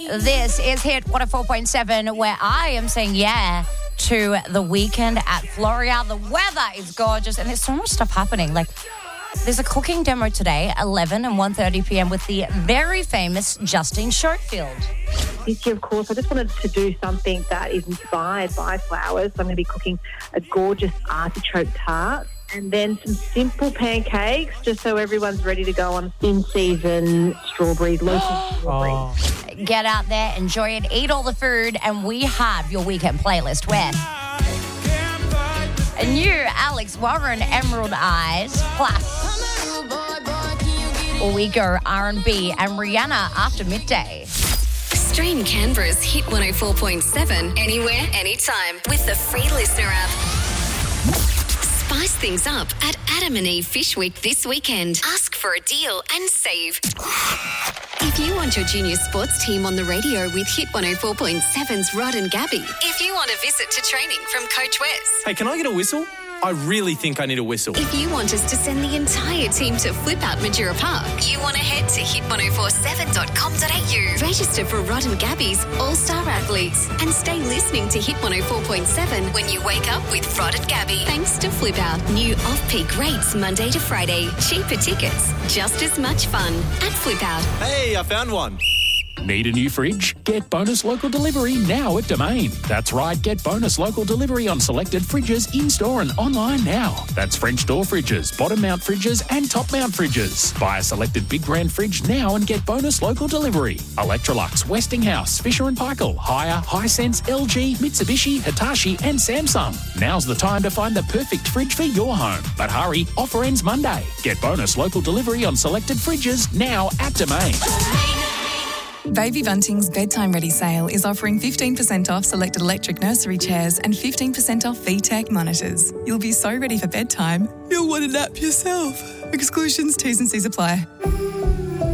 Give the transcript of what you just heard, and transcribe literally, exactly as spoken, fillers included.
This is Hit one oh four point seven, where I am saying yeah to the weekend at Floria. The weather is gorgeous and there's so much stuff happening. Like, there's a cooking demo today, eleven and one thirty p.m. with the very famous Justine Schofield. This year, of course, I just wanted to do something that is inspired by flowers. So I'm going to be cooking a gorgeous artichoke tart and then some simple pancakes, just so everyone's ready to go on in-season strawberries, local strawberries. Oh. Get out there, enjoy it, eat all the food, and we have your weekend playlist where a new Alex Warren, Emerald Eyes, plus we go R and B and Rihanna after midday. Stream Canberra's Hit one oh four point seven anywhere, anytime with the free Listener app. Spice things up at Adam and Eve Fish Week this weekend. Ask for a deal and save. If you want your junior sports team on the radio with Hit one oh four point seven's Rod and Gabby. If you want a visit to training from Coach Wes. Hey, can I get a whistle? I really think I need a whistle. If you want us to send the entire team to Flip Out Majura Park, you want to head to hit ten forty-seven dot com dot a u. Register for Rod and Gabby's All-Star Athletes and stay listening to Hit one oh four point seven when you wake up with Rod and Gabby. Thanks to Flip Out. New off-peak rates Monday to Friday. Cheaper tickets. Just as much fun at Flip Out. Hey, I found one. Need a new fridge? Get bonus local delivery now at Domain. That's right, get bonus local delivery on selected fridges in-store and online now. That's French door fridges, bottom mount fridges and top mount fridges. Buy a selected big brand fridge now and get bonus local delivery. Electrolux, Westinghouse, Fisher and Paykel, Haier, Hisense, L G, Mitsubishi, Hitachi and Samsung. Now's the time to find the perfect fridge for your home. But hurry, offer ends Monday. Get bonus local delivery on selected fridges now at Domain. Baby Bunting's Bedtime Ready sale is offering fifteen percent off selected electric nursery chairs and fifteen percent off V TEC monitors. You'll be so ready for bedtime, you'll want a nap yourself. Exclusions, T's and C's apply.